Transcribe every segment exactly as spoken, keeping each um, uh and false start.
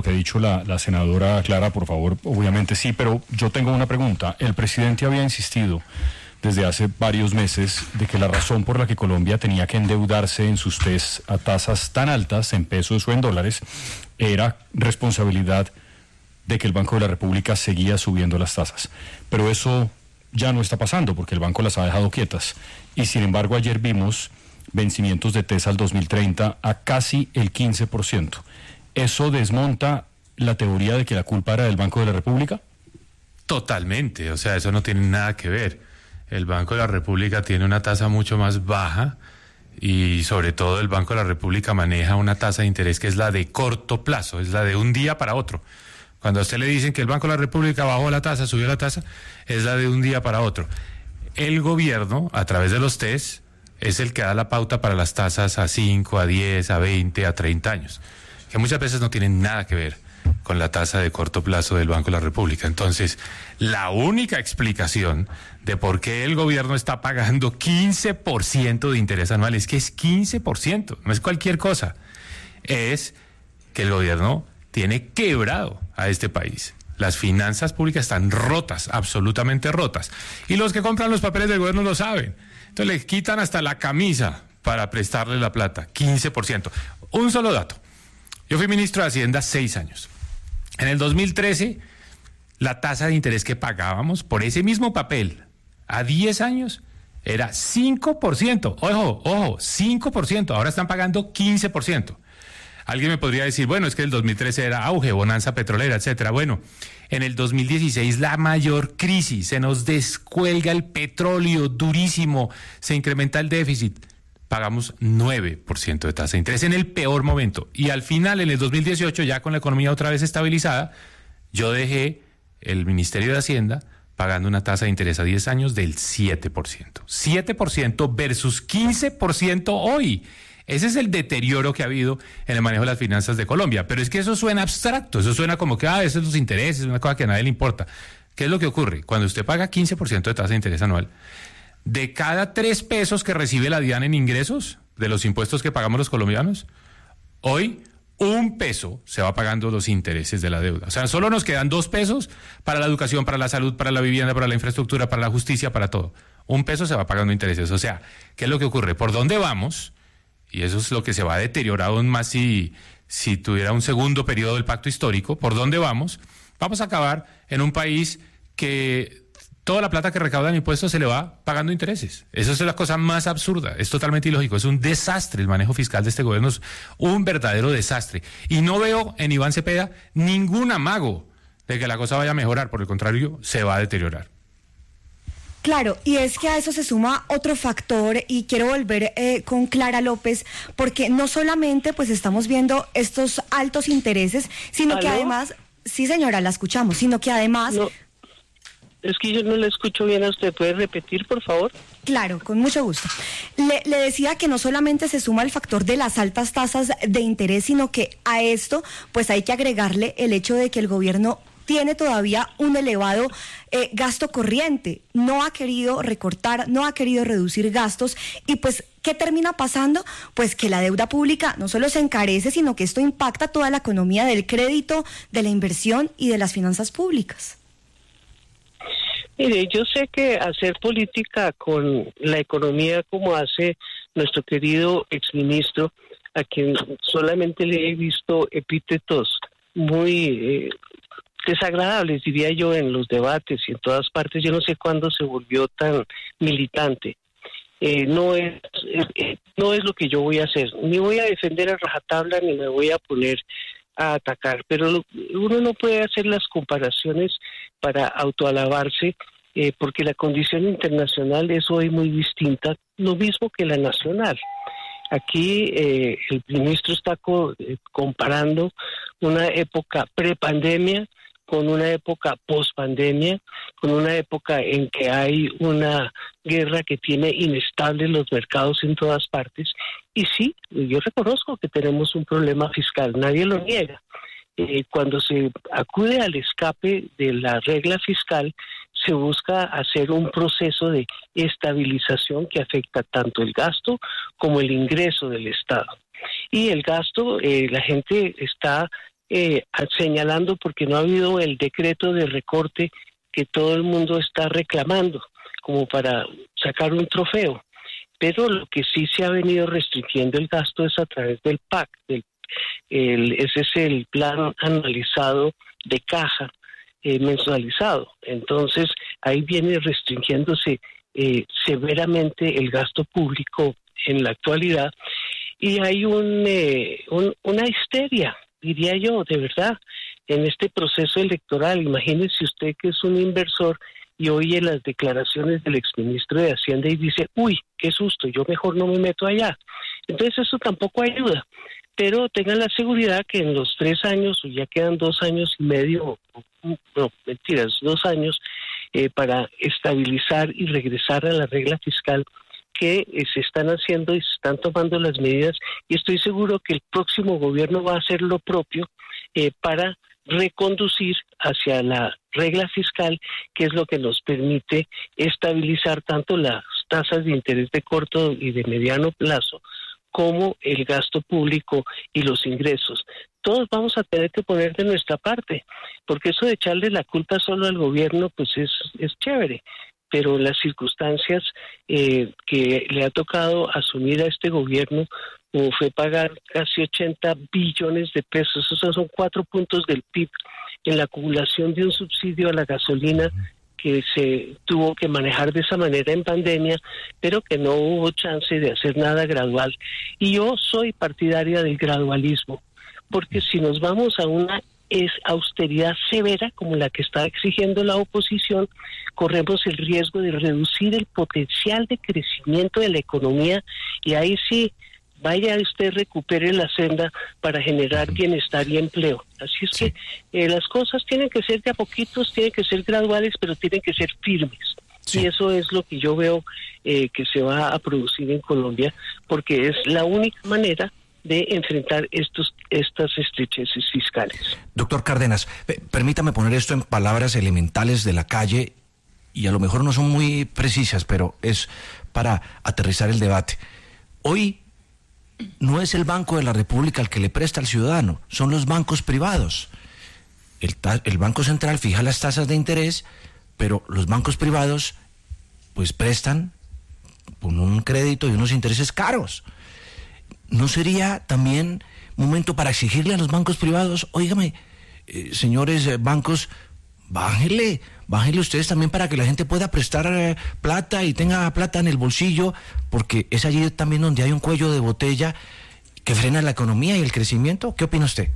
lo que ha dicho la, la senadora Clara, por favor, obviamente sí, pero yo tengo una pregunta. El presidente había insistido desde hace varios meses de que la razón por la que Colombia tenía que endeudarse en sus test a tasas tan altas, en pesos o en dólares, era responsabilidad de que el Banco de la República seguía subiendo las tasas. Pero eso ya no está pasando porque el banco las ha dejado quietas. Y sin embargo, ayer vimos vencimientos de TES al dos mil treinta a casi el quince por ciento. ¿Eso desmonta la teoría de que la culpa era del Banco de la República? Totalmente, o sea, eso no tiene nada que ver. El Banco de la República tiene una tasa mucho más baja y sobre todo el Banco de la República maneja una tasa de interés que es la de corto plazo, es la de un día para otro. Cuando a usted le dicen que el Banco de la República bajó la tasa, subió la tasa, es la de un día para otro. El gobierno, a través de los TES, es el que da la pauta para las tasas a cinco, a diez, a veinte, a treinta años, que muchas veces no tienen nada que ver con la tasa de corto plazo del Banco de la República. Entonces, la única explicación de por qué el gobierno está pagando quince por ciento de interés anual, es que es quince por ciento, no es cualquier cosa, es que el gobierno tiene quebrado a este país. Las finanzas públicas están rotas, absolutamente rotas. Y los que compran los papeles del gobierno lo saben. Entonces le quitan hasta la camisa para prestarle la plata, quince por ciento. Un solo dato. Yo fui ministro de Hacienda seis años. En el dos mil trece, la tasa de interés que pagábamos por ese mismo papel a diez años era cinco por ciento. Ojo, ojo, cinco por ciento. Ahora están pagando quince por ciento. Alguien me podría decir, bueno, es que el dos mil trece era auge, bonanza petrolera, etcétera. Bueno, en el dos mil dieciséis la mayor crisis, se nos descuelga el petróleo durísimo, se incrementa el déficit. Pagamos nueve por ciento de tasa de interés en el peor momento. Y al final, en el dos mil dieciocho, ya con la economía otra vez estabilizada, yo dejé el Ministerio de Hacienda pagando una tasa de interés a diez años del siete por ciento. siete por ciento versus quince por ciento hoy. Ese es el deterioro que ha habido en el manejo de las finanzas de Colombia. Pero es que eso suena abstracto, eso suena como que, ah, esos son los intereses, una cosa que a nadie le importa. ¿Qué es lo que ocurre? Cuando usted paga quince por ciento de tasa de interés anual, de cada tres pesos que recibe la DIAN en ingresos de los impuestos que pagamos los colombianos, hoy un peso se va pagando los intereses de la deuda. O sea, solo nos quedan dos pesos para la educación, para la salud, para la vivienda, para la infraestructura, para la justicia, para todo. Un peso se va pagando intereses. O sea, ¿qué es lo que ocurre? ¿Por dónde vamos? Y eso es lo que se va a deteriorar aún más si, si tuviera un segundo periodo del pacto histórico. ¿Por dónde vamos? Vamos a acabar en un país que toda la plata que recauda en impuestos se le va pagando intereses. Eso es la cosa más absurda, es totalmente ilógico, es un desastre el manejo fiscal de este gobierno, es un verdadero desastre. Y no veo en Iván Cepeda ningún amago de que la cosa vaya a mejorar, por el contrario, se va a deteriorar. Claro, y es que a eso se suma otro factor, y quiero volver eh, con Clara López, porque no solamente pues estamos viendo estos altos intereses, sino ¿Aló? que además, sí señora, la escuchamos, sino que además... No. Es que yo no le escucho bien a usted. ¿Puede repetir, por favor? Claro, con mucho gusto. Le, le decía que no solamente se suma el factor de las altas tasas de interés, sino que a esto pues hay que agregarle el hecho de que el gobierno tiene todavía un elevado eh, gasto corriente, no ha querido recortar, no ha querido reducir gastos, y pues, ¿qué termina pasando? Pues que la deuda pública no solo se encarece, sino que esto impacta toda la economía del crédito, de la inversión y de las finanzas públicas. Mire, yo sé que hacer política con la economía como hace nuestro querido exministro, a quien solamente le he visto epítetos muy eh, desagradables, diría yo, en los debates y en todas partes. Yo no sé cuándo se volvió tan militante. Eh, no es eh, no es lo que yo voy a hacer. Ni voy a defender a rajatabla, ni me voy a poner a atacar, pero lo, uno no puede hacer las comparaciones para autoalabarse, eh, porque la condición internacional es hoy muy distinta, lo mismo que la nacional. Aquí eh, el ministro está co- eh, comparando una época prepandemia con una época pospandemia, con una época en que hay una guerra que tiene inestables los mercados en todas partes. Y sí, yo reconozco que tenemos un problema fiscal, nadie lo niega. Eh, cuando se acude al escape de la regla fiscal, se busca hacer un proceso de estabilización que afecta tanto el gasto como el ingreso del Estado. Y el gasto, eh, la gente está eh, señalando porque no ha habido el decreto de recorte que todo el mundo está reclamando, como para sacar un trofeo. Pero lo que sí se ha venido restringiendo el gasto es a través del P A C, del, el, ese es el plan anualizado de caja eh, mensualizado. Entonces, ahí viene restringiéndose eh, severamente el gasto público en la actualidad, y hay un, eh, un una histeria, diría yo, de verdad, en este proceso electoral. Imagínese usted que es un inversor y oye las declaraciones del exministro de Hacienda y dice, uy, qué susto, yo mejor no me meto allá. Entonces eso tampoco ayuda, pero tengan la seguridad que en los tres años, o ya quedan dos años y medio, no, mentiras, dos años, eh, para estabilizar y regresar a la regla fiscal, que eh, se están haciendo y se están tomando las medidas, y estoy seguro que el próximo gobierno va a hacer lo propio eh, para reconducir hacia la regla fiscal, que es lo que nos permite estabilizar tanto las tasas de interés de corto y de mediano plazo como el gasto público y los ingresos. Todos vamos a tener que poner de nuestra parte, porque eso de echarle la culpa solo al gobierno pues es, es chévere, pero las circunstancias eh, que le ha tocado asumir a este gobierno, como fue pagar casi ochenta billones de pesos, esos son cuatro puntos del P I B, en la acumulación de un subsidio a la gasolina que se tuvo que manejar de esa manera en pandemia, pero que no hubo chance de hacer nada gradual. Y yo soy partidaria del gradualismo, porque si nos vamos a una es austeridad severa como la que está exigiendo la oposición, corremos el riesgo de reducir el potencial de crecimiento de la economía, y ahí sí, vaya usted, recupere la senda para generar bienestar y empleo. Así es sí. que eh, las cosas tienen que ser de a poquitos, tienen que ser graduales, pero tienen que ser firmes. Sí. Y eso es lo que yo veo eh, que se va a producir en Colombia, porque es la única manera de enfrentar estos estas estrecheces fiscales. Doctor Cárdenas, permítame poner esto en palabras elementales de la calle, y a lo mejor no son muy precisas, pero es para aterrizar el debate. Hoy no es el Banco de la República el que le presta al ciudadano, son los bancos privados. El, ta- el Banco Central fija las tasas de interés, pero los bancos privados pues prestan con un crédito y unos intereses caros. ¿No sería también momento para exigirle a los bancos privados, óigame, eh, señores eh, bancos, bájenle, bájenle ustedes también para que la gente pueda prestar eh, plata y tenga plata en el bolsillo, porque es allí también donde hay un cuello de botella que frena la economía y el crecimiento? ¿Qué opina usted?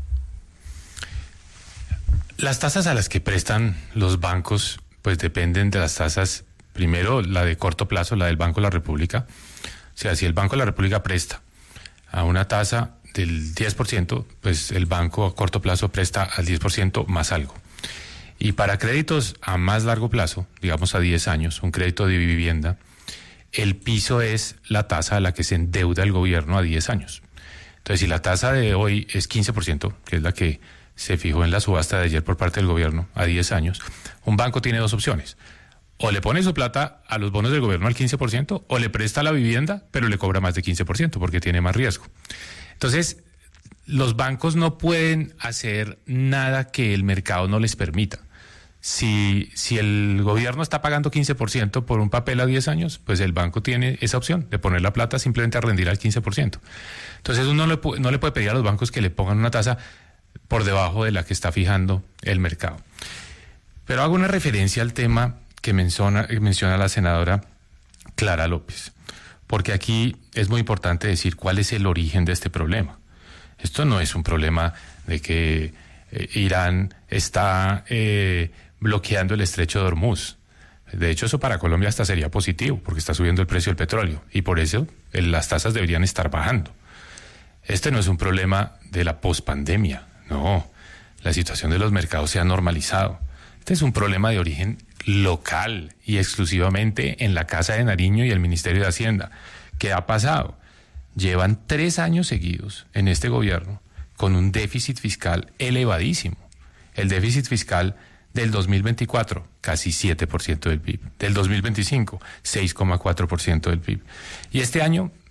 Las tasas a las que prestan los bancos pues dependen de las tasas, primero la de corto plazo, la del Banco de la República. O sea, si el Banco de la República presta a una tasa del diez por ciento, pues el banco a corto plazo presta al diez por ciento más algo. Y para créditos a más largo plazo, digamos a diez años, un crédito de vivienda, el piso es la tasa a la que se endeuda el gobierno a diez años. Entonces, si la tasa de hoy es quince por ciento, que es la que se fijó en la subasta de ayer por parte del gobierno a diez años, un banco tiene dos opciones. O le pone su plata a los bonos del gobierno al quince por ciento, o le presta la vivienda, pero le cobra más de quince por ciento porque tiene más riesgo. Entonces, los bancos no pueden hacer nada que el mercado no les permita. Si, si el gobierno está pagando quince por ciento por un papel a diez años, pues el banco tiene esa opción de poner la plata simplemente a rendir al quince por ciento. Entonces, uno no le, no le puede pedir a los bancos que le pongan una tasa por debajo de la que está fijando el mercado. Pero hago una referencia al tema que menciona, menciona la senadora Clara López, porque aquí es muy importante decir cuál es el origen de este problema. Esto no es un problema de que eh, Irán está eh, bloqueando el estrecho de Hormuz. De hecho, eso para Colombia hasta sería positivo, porque está subiendo el precio del petróleo, y por eso eh, las tasas deberían estar bajando. Este no es un problema de la pospandemia, no. La situación de los mercados se ha normalizado. Este es un problema de origen local y exclusivamente en la Casa de Nariño y el Ministerio de Hacienda. ¿Qué ha pasado? Llevan tres años seguidos en este gobierno con un déficit fiscal elevadísimo. El déficit fiscal del dos mil veinticuatro, casi siete por ciento del P I B. Del dos mil veinticinco, seis coma cuatro por ciento del P I B. Y este año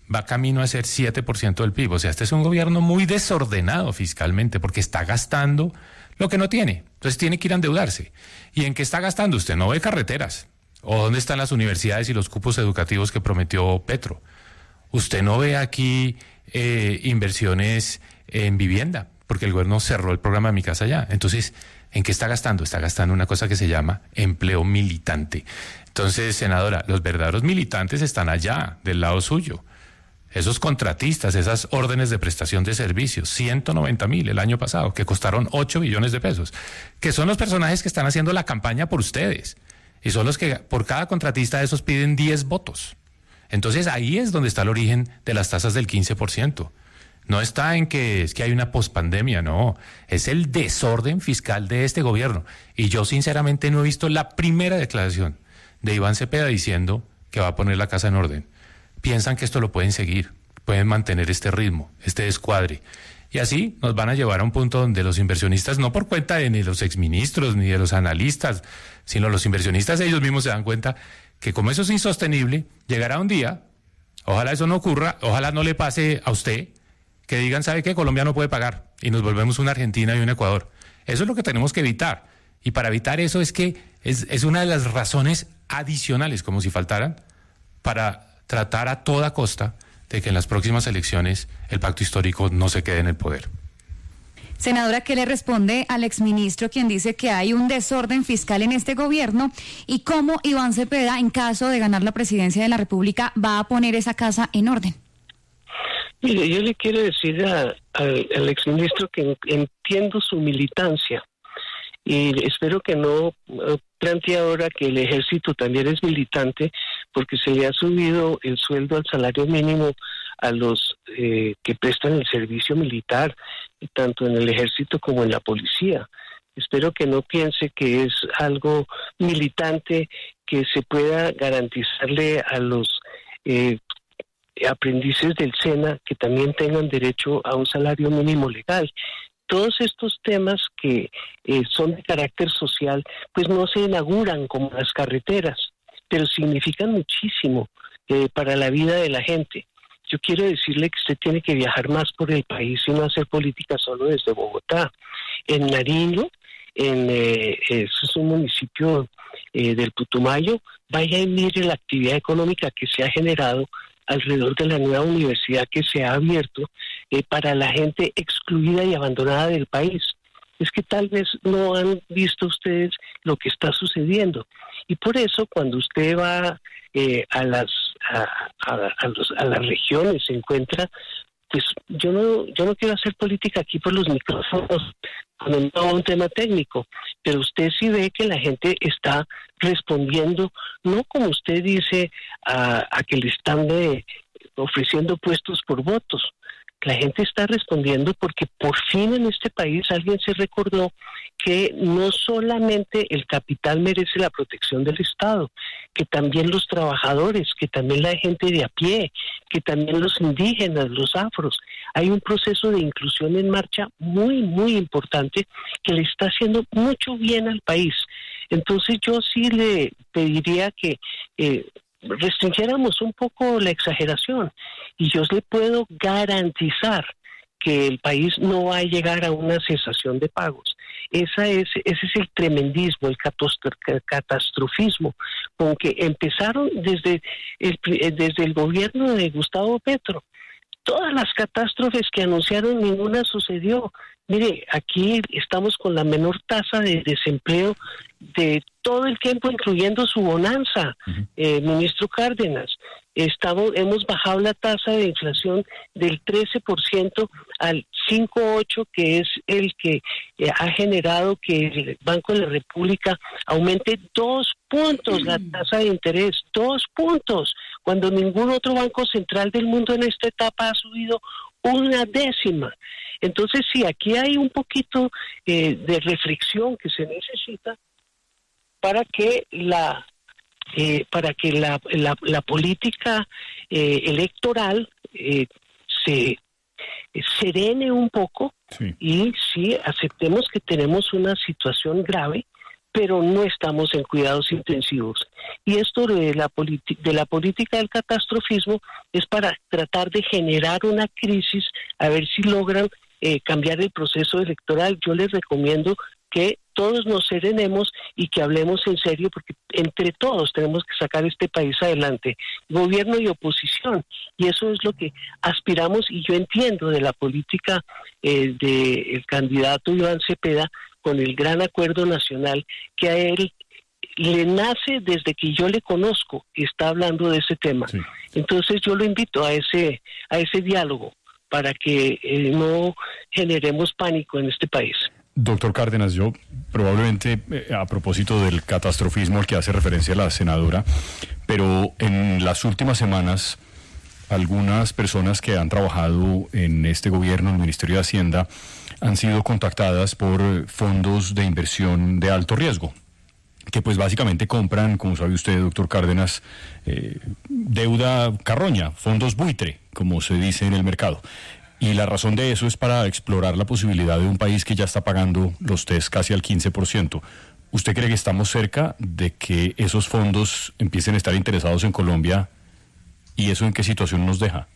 va camino a ser siete por ciento del P I B. O sea, este es un gobierno muy desordenado fiscalmente porque está gastando lo que no tiene. Entonces tiene que ir a endeudarse. ¿Y en qué está gastando? Usted no ve carreteras. ¿O dónde están las universidades y los cupos educativos que prometió Petro? Usted no ve aquí eh, inversiones en vivienda, porque el gobierno cerró el programa Mi Casa Ya. Entonces, ¿en qué está gastando? Está gastando una cosa que se llama empleo militante. Entonces, senadora, los verdaderos militantes están allá, del lado suyo. Esos contratistas, esas órdenes de prestación de servicios, ciento noventa mil el año pasado, que costaron ocho billones de pesos, que son los personajes que están haciendo la campaña por ustedes. Y son los que por cada contratista de esos piden diez votos. Entonces ahí es donde está el origen de las tasas del quince por ciento. No está en que es que hay una pospandemia, no. Es el desorden fiscal de este gobierno. Y yo sinceramente no he visto la primera declaración de Iván Cepeda diciendo que va a poner la casa en orden. Piensan que esto lo pueden seguir, pueden mantener este ritmo, este descuadre. Y así nos van a llevar a un punto donde los inversionistas, no por cuenta de ni los exministros ni de los analistas, sino los inversionistas ellos mismos se dan cuenta que como eso es insostenible, llegará un día, ojalá eso no ocurra, ojalá no le pase a usted, que digan, ¿sabe qué? Colombia no puede pagar y nos volvemos una Argentina y un Ecuador. Eso es lo que tenemos que evitar. Y para evitar eso es que es, es una de las razones adicionales, como si faltaran, para tratar a toda costa de que en las próximas elecciones el pacto histórico no se quede en el poder. Senadora, ¿qué le responde al exministro quien dice que hay un desorden fiscal en este gobierno y cómo Iván Cepeda, en caso de ganar la presidencia de la República, va a poner esa casa en orden? Mire, yo le quiero decir a, a, al exministro que entiendo su militancia y espero que no plantee ahora que el ejército también es militante, porque se le ha subido el sueldo al salario mínimo a los eh, que prestan el servicio militar, tanto en el ejército como en la policía. Espero que no piense que es algo militante que se pueda garantizarle a los eh, aprendices del SENA que también tengan derecho a un salario mínimo legal. Todos estos temas que eh, son de carácter social, pues no se inauguran como las carreteras, pero significan muchísimo eh, para la vida de la gente. Yo quiero decirle que usted tiene que viajar más por el país y no hacer política solo desde Bogotá. En Nariño, en, eh, eso es un municipio eh, del Putumayo, vaya y mire la actividad económica que se ha generado alrededor de la nueva universidad que se ha abierto eh, para la gente excluida y abandonada del país. Es que tal vez no han visto ustedes lo que está sucediendo. Y por eso cuando usted va eh, a las a, a, a, los, a las regiones, se encuentra, pues yo no yo no quiero hacer política aquí por los micrófonos con un tema técnico, pero usted sí ve que la gente está respondiendo, no como usted dice, a, a que le están de, ofreciendo puestos por votos. La gente está respondiendo porque por fin en este país alguien se recordó que no solamente el capital merece la protección del Estado, que también los trabajadores, que también la gente de a pie, que también los indígenas, los afros. Hay un proceso de inclusión en marcha muy, muy importante que le está haciendo mucho bien al país. Entonces yo sí le pediría que eh, restringiéramos un poco la exageración y yo le puedo garantizar que el país no va a llegar a una cesación de pagos. Esa es, ese es el tremendismo, el catastrofismo con que empezaron desde el, desde el gobierno de Gustavo Petro. Todas las catástrofes que anunciaron, ninguna sucedió. Mire, aquí estamos con la menor tasa de desempleo de todo el tiempo, incluyendo su bonanza, uh-huh. eh, ministro Cárdenas. Estamos, hemos bajado la tasa de inflación del trece por ciento al cinco punto ocho por ciento, que es el que eh, ha generado que el Banco de la República aumente dos puntos la tasa de interés, dos puntos, cuando ningún otro banco central del mundo en esta etapa ha subido una décima. Entonces, sí, aquí hay un poquito eh, de reflexión que se necesita para que la eh, para que la, la, la política eh, electoral eh, se serene un poco, sí. Y sí aceptemos que tenemos una situación grave, pero no estamos en cuidados intensivos. Y esto de la, de la política del catastrofismo es para tratar de generar una crisis, a ver si logran eh, cambiar el proceso electoral. Yo les recomiendo que todos nos serenemos y que hablemos en serio, porque entre todos tenemos que sacar este país adelante, gobierno y oposición, y eso es lo que aspiramos. Y yo entiendo de la política eh, del candidato Iván Cepeda, con el gran acuerdo nacional, que a él le nace desde que yo le conozco, está hablando de ese tema. Sí. Entonces yo lo invito a ese, a ese diálogo para que eh, no generemos pánico en este país. Doctor Cárdenas, yo probablemente eh, a propósito del catastrofismo al que hace referencia la senadora, pero en las últimas semanas algunas personas que han trabajado en este gobierno, en el Ministerio de Hacienda, han sido contactadas por fondos de inversión de alto riesgo, que pues básicamente compran, como sabe usted, doctor Cárdenas, eh, deuda carroña, fondos buitre, como se dice en el mercado. Y la razón de eso es para explorar la posibilidad de un país que ya está pagando los test casi al quince por ciento. ¿Usted cree que estamos cerca de que esos fondos empiecen a estar interesados en Colombia? ¿Y eso en qué situación nos deja?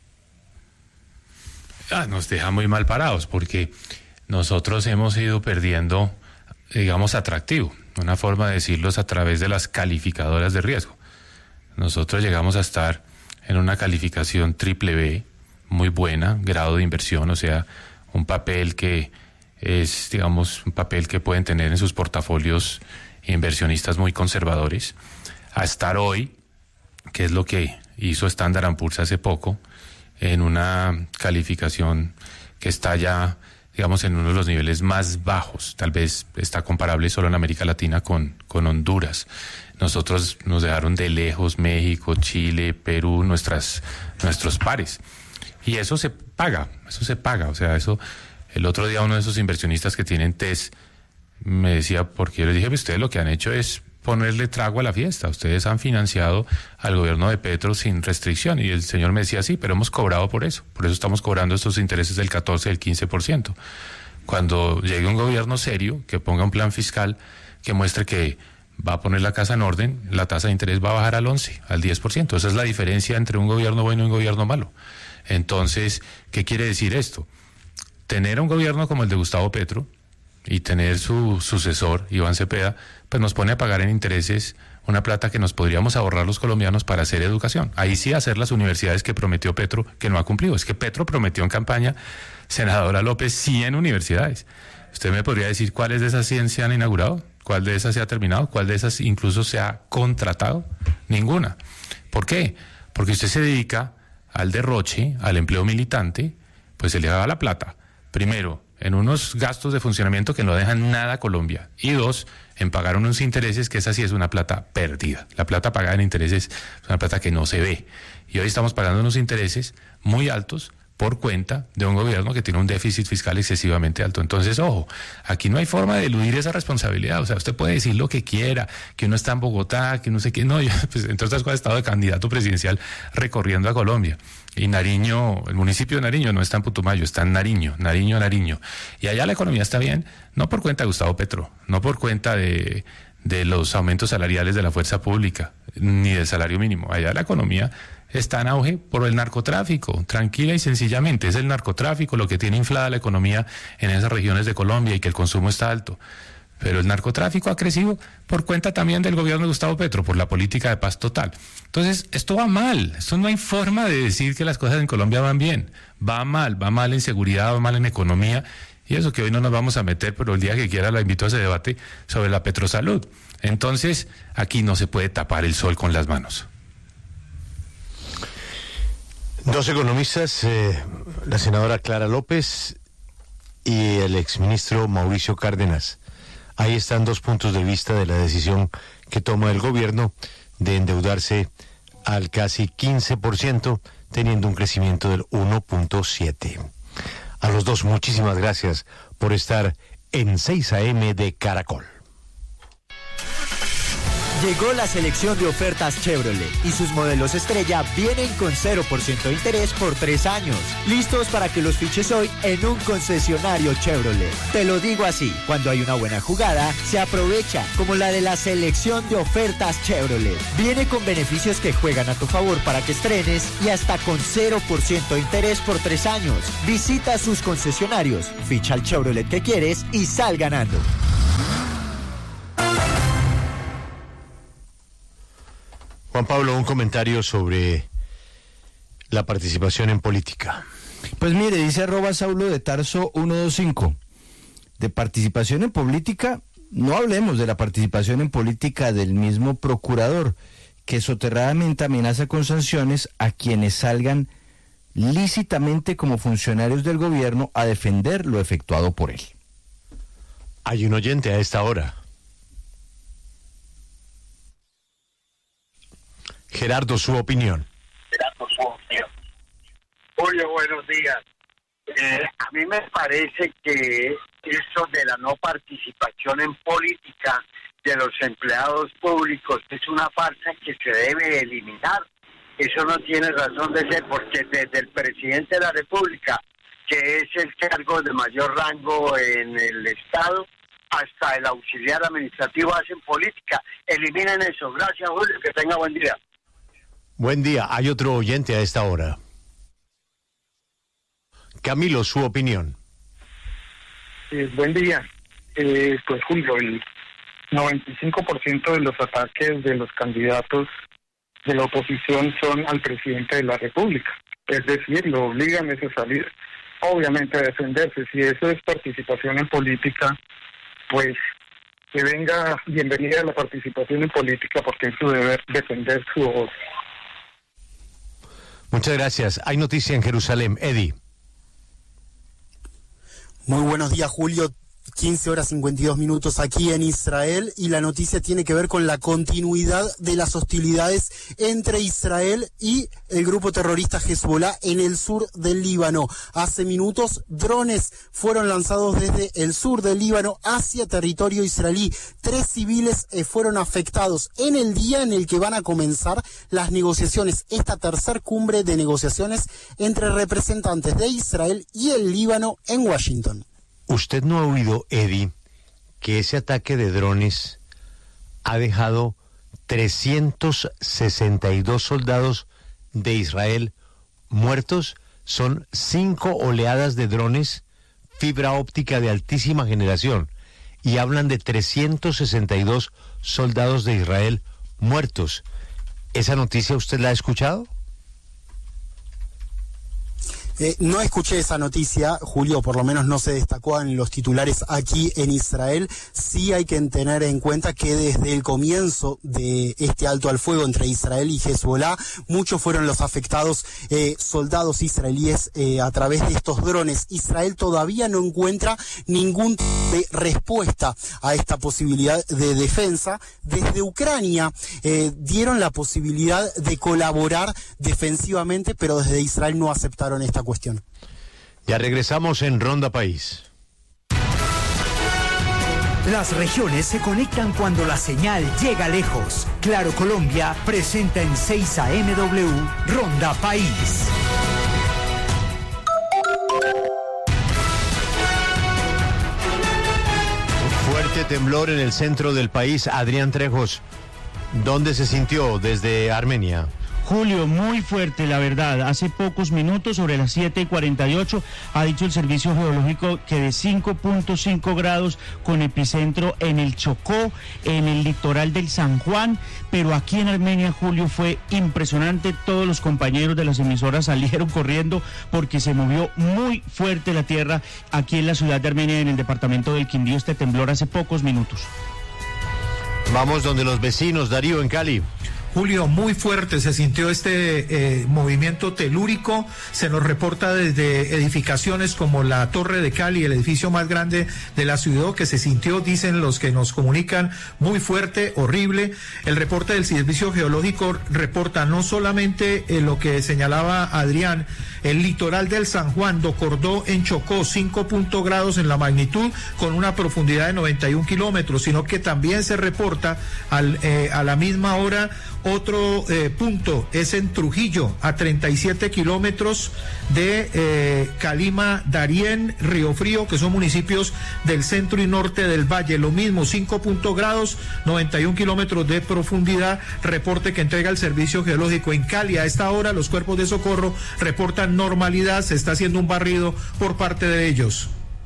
Ah, nos deja muy mal parados, porque nosotros hemos ido perdiendo, digamos, atractivo. Una forma de decirlo es a través de las calificadoras de riesgo. Nosotros llegamos a estar en una calificación triple B, muy buena, grado de inversión, o sea, un papel que es, digamos, un papel que pueden tener en sus portafolios inversionistas muy conservadores, a estar hoy, que es lo que hizo Standard and Poor's hace poco, en una calificación que está ya, digamos, en uno de los niveles más bajos, tal vez está comparable solo en América Latina con, con Honduras. Nosotros nos dejaron de lejos México, Chile, Perú, nuestras, nuestros pares. Y eso se paga, eso se paga, o sea, eso, el otro día uno de esos inversionistas que tienen T E S me decía, porque yo les dije, ustedes lo que han hecho es ponerle trago a la fiesta, ustedes han financiado al gobierno de Petro sin restricción, y el señor me decía, sí, pero hemos cobrado por eso, por eso estamos cobrando estos intereses del catorce, del quince por ciento. Cuando llegue un gobierno serio, que ponga un plan fiscal que muestre que va a poner la casa en orden, la tasa de interés va a bajar al once, al diez por ciento. Esa es la diferencia entre un gobierno bueno y un gobierno malo. Entonces, ¿qué quiere decir esto? Tener un gobierno como el de Gustavo Petro y tener su sucesor, Iván Cepeda, pues nos pone a pagar en intereses una plata que nos podríamos ahorrar los colombianos para hacer educación. Ahí sí hacer las universidades que prometió Petro, que no ha cumplido. Es que Petro prometió en campaña, senadora López, cien universidades. ¿Usted me podría decir cuáles de esas cien se han inaugurado? ¿Cuál de esas se ha terminado? ¿Cuál de esas incluso se ha contratado? Ninguna. ¿Por qué? Porque usted se dedica al derroche, al empleo militante, pues se le da la plata. Primero, en unos gastos de funcionamiento que no dejan nada a Colombia. Y dos, en pagar unos intereses, que esa sí es una plata perdida. La plata pagada en intereses es una plata que no se ve. Y hoy estamos pagando unos intereses muy altos por cuenta de un gobierno que tiene un déficit fiscal excesivamente alto. Entonces, ojo, aquí no hay forma de eludir esa responsabilidad. O sea, usted puede decir lo que quiera, que uno está en Bogotá, que no sé qué. No, yo, pues, entre otras cosas, he estado de candidato presidencial recorriendo a Colombia. Y Nariño, el municipio de Nariño no está en Putumayo, está en Nariño, Nariño, Nariño. Y allá la economía está bien, no por cuenta de Gustavo Petro, no por cuenta de, de los aumentos salariales de la fuerza pública, ni del salario mínimo. Allá la economía está en auge por el narcotráfico, tranquila y sencillamente. Es el narcotráfico lo que tiene inflada la economía en esas regiones de Colombia y que el consumo está alto. Pero el narcotráfico ha crecido por cuenta también del gobierno de Gustavo Petro, por la política de paz total. Entonces, esto va mal. Esto no hay forma de decir que las cosas en Colombia van bien. Va mal, va mal en seguridad, va mal en economía. Y eso que hoy no nos vamos a meter, pero el día que quiera la invito a ese debate sobre la Petrosalud. Entonces, aquí no se puede tapar el sol con las manos. Dos economistas, eh, la senadora Clara López y el exministro Mauricio Cárdenas. Ahí están dos puntos de vista de la decisión que toma el gobierno de endeudarse al casi quince por ciento, teniendo un crecimiento del uno punto siete. A los dos, muchísimas gracias por estar en seis a eme de Caracol. Llegó la selección de ofertas Chevrolet y sus modelos estrella vienen con cero por ciento de interés por tres años. Listos para que los fiches hoy en un concesionario Chevrolet. Te lo digo así, cuando hay una buena jugada, se aprovecha, como la de la selección de ofertas Chevrolet. Viene con beneficios que juegan a tu favor para que estrenes y hasta con cero por ciento de interés por tres años. Visita sus concesionarios, ficha el Chevrolet que quieres y sal ganando. Juan Pablo, un comentario sobre la participación en política. Pues mire, dice arroba Saulo de Tarso ciento veinticinco. De participación en política, no hablemos de la participación en política del mismo procurador, que soterradamente amenaza con sanciones a quienes salgan lícitamente como funcionarios del gobierno a defender lo efectuado por él. Hay un oyente a esta hora. Gerardo, su opinión. Gerardo, su opinión. Julio, buenos días. Eh, a mí me parece que eso de la no participación en política de los empleados públicos es una farsa que se debe eliminar. Eso no tiene razón de ser, porque desde el presidente de la República, que es el cargo de mayor rango en el Estado, hasta el auxiliar administrativo hacen política. Eliminen eso. Gracias, Julio, que tenga buen día. Buen día. Hay otro oyente a esta hora. Camilo, su opinión. Eh, buen día. Eh, pues Julio, el noventa y cinco por ciento de los ataques de los candidatos de la oposición son al presidente de la República. Es decir, lo obligan a salir, obviamente, a defenderse. Si eso es participación en política, pues que venga bienvenida a la participación en política, porque es su deber defender su voz. Muchas gracias. Hay noticia en Jerusalén. Eddie. Muy buenos días, Julio. quince horas cincuenta y dos minutos aquí en Israel, y la noticia tiene que ver con la continuidad de las hostilidades entre Israel y el grupo terrorista Hezbollah en el sur del Líbano. Hace minutos, drones fueron lanzados desde el sur del Líbano hacia territorio israelí. Tres civiles eh, fueron afectados en el día en el que van a comenzar las negociaciones, esta tercer cumbre de negociaciones entre representantes de Israel y el Líbano en Washington. ¿Usted no ha oído, Eddie, que ese ataque de drones ha dejado trescientos sesenta y dos soldados de Israel muertos? Son cinco oleadas de drones, fibra óptica de altísima generación, y hablan de trescientos sesenta y dos soldados de Israel muertos. ¿Esa noticia usted la ha escuchado? Eh, no escuché esa noticia, Julio, por lo menos no se destacó en los titulares aquí en Israel. Sí hay que tener en cuenta que desde el comienzo de este alto al fuego entre Israel y Hezbollah, muchos fueron los afectados eh, soldados israelíes eh, a través de estos drones. Israel todavía no encuentra ningún tipo de respuesta a esta posibilidad de defensa. Desde Ucrania eh, dieron la posibilidad de colaborar defensivamente, pero desde Israel no aceptaron esta cuestión. Ya regresamos en Ronda País. Las regiones se conectan cuando la señal llega lejos. Claro Colombia presenta en seis A M W Ronda País. Fuerte temblor en el centro del país. Adrián Trejos, ¿dónde se sintió desde Armenia? Julio, muy fuerte, la verdad. Hace pocos minutos, sobre las siete y cuarenta y ocho, ha dicho el Servicio Geológico que de cinco punto cinco grados con epicentro en el Chocó, en el litoral del San Juan, pero aquí en Armenia, Julio, fue impresionante. Todos los compañeros de las emisoras salieron corriendo porque se movió muy fuerte la tierra aquí en la ciudad de Armenia, en el departamento del Quindío, este temblor hace pocos minutos. Vamos donde los vecinos, Darío, en Cali. Julio, muy fuerte se sintió este eh, movimiento telúrico. Se nos reporta desde edificaciones como la Torre de Cali, el edificio más grande de la ciudad, que se sintió, dicen los que nos comunican, muy fuerte, horrible. El reporte del Servicio Geológico reporta no solamente eh, lo que señalaba Adrián, el litoral del San Juan, Docordó en Chocó, cinco grados en la magnitud, con una profundidad de noventa y un kilómetros, sino que también se reporta al, eh, a la misma hora otro eh, punto, es en Trujillo, a treinta y siete kilómetros de eh, Calima, Darién, Río Frío, que son municipios del centro y norte del valle. Lo mismo, cinco grados, noventa y un kilómetros de profundidad, reporte que entrega el Servicio Geológico. En Cali, a esta hora, los cuerpos de socorro reportan normalidad, se está haciendo un barrido por parte de ellos.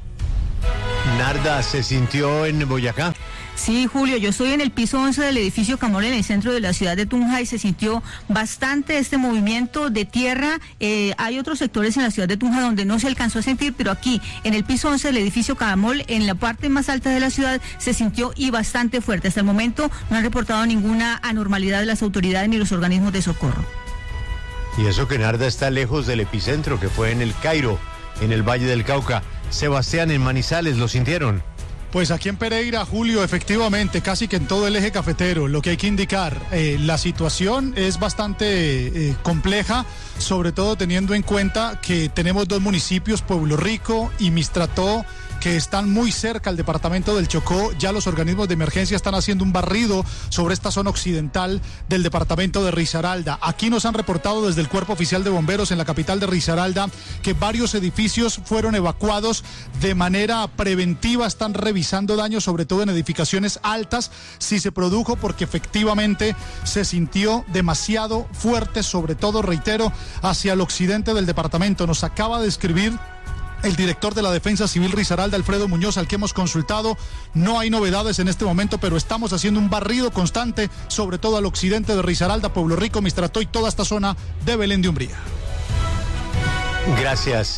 Narda, ¿se sintió en Boyacá? Sí, Julio, yo estoy en el piso once del edificio Camol en el centro de la ciudad de Tunja y se sintió bastante este movimiento de tierra. Eh, hay otros sectores en la ciudad de Tunja donde no se alcanzó a sentir, pero aquí en el piso once del edificio Camol, en la parte más alta de la ciudad, se sintió y bastante fuerte. Hasta el momento no han reportado ninguna anormalidad de las autoridades ni los organismos de socorro. Y eso que Narda está lejos del epicentro, que fue en el Cairo, en el Valle del Cauca. Sebastián, en Manizales, ¿lo sintieron? Pues aquí en Pereira, Julio, efectivamente, casi que en todo el eje cafetero. Lo que hay que indicar, eh, la situación es bastante eh, compleja, sobre todo teniendo en cuenta que tenemos dos municipios, Pueblo Rico y Mistrató, que están muy cerca al departamento del Chocó. Ya los organismos de emergencia están haciendo un barrido sobre esta zona occidental del departamento de Risaralda. Aquí nos han reportado desde el Cuerpo Oficial de Bomberos en la capital de Risaralda que varios edificios fueron evacuados de manera preventiva. Están revisando daños, sobre todo en edificaciones altas, si se produjo, porque efectivamente se sintió demasiado fuerte, sobre todo, reitero, hacia el occidente del departamento. Nos acaba de escribir el director de la Defensa Civil Risaralda, Alfredo Muñoz, al que hemos consultado. No hay novedades en este momento, pero estamos haciendo un barrido constante, sobre todo al occidente de Risaralda, Pueblo Rico, Mistrató y toda esta zona de Belén de Umbría. Gracias.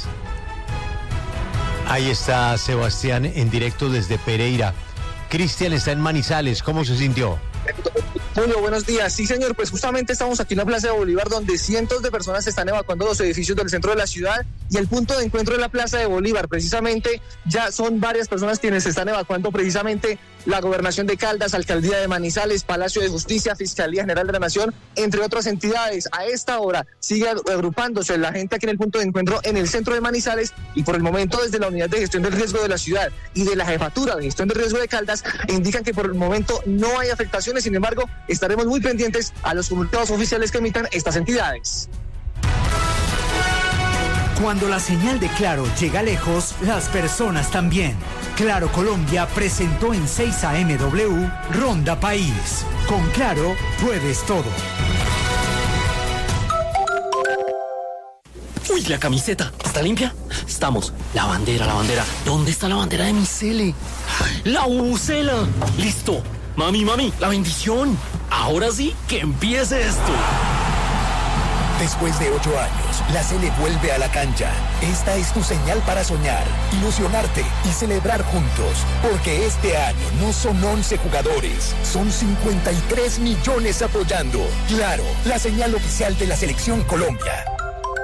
Ahí está Sebastián en directo desde Pereira. Cristian está en Manizales, ¿cómo se sintió? Julio, buenos días. Sí, señor, pues justamente estamos aquí en la Plaza de Bolívar, donde cientos de personas están evacuando los edificios del centro de la ciudad, y el punto de encuentro es la Plaza de Bolívar. Precisamente ya son varias personas quienes se están evacuando, precisamente la Gobernación de Caldas, Alcaldía de Manizales, Palacio de Justicia, Fiscalía General de la Nación, entre otras entidades. A esta hora sigue agrupándose la gente aquí en el punto de encuentro en el centro de Manizales, y por el momento desde la Unidad de Gestión del Riesgo de la ciudad y de la Jefatura de Gestión del Riesgo de Caldas indican que por el momento no hay afectaciones. Sin embargo, estaremos muy pendientes a los comunicados oficiales que emitan estas entidades. Cuando la señal de Claro llega lejos, las personas también. Claro Colombia presentó en seis A M W Ronda País. Con Claro puedes todo. Uy, la camiseta, ¿está limpia? Estamos. La bandera, la bandera. ¿Dónde está la bandera de mi Cele? ¡La bubucela! ¡Listo! Mami, mami, la bendición. Ahora sí, que empiece esto. Después de ocho años, la Cele vuelve a la cancha. Esta es tu señal para soñar, ilusionarte y celebrar juntos. Porque este año no son once jugadores, son cincuenta y tres millones apoyando. Claro, la señal oficial de la Selección Colombia.